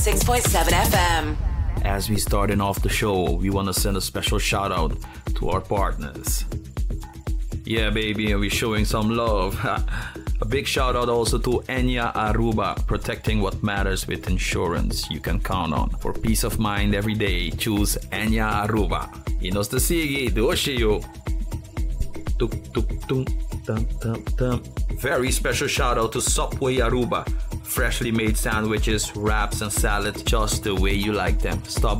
6.7 FM. As we starting off the show, we want to send a special shout out to our partners. Yeah, baby, and we're showing some love. A big shout out also to Enya Aruba, protecting what matters with insurance you can count on. For peace of mind every day, choose Enya Aruba. Inos the Sigi, Doshiyo. Tuk tuk tuk, tum tum tum. Very special shout out to Subway Aruba. Freshly made sandwiches, wraps, and salads just the way you like them. Stop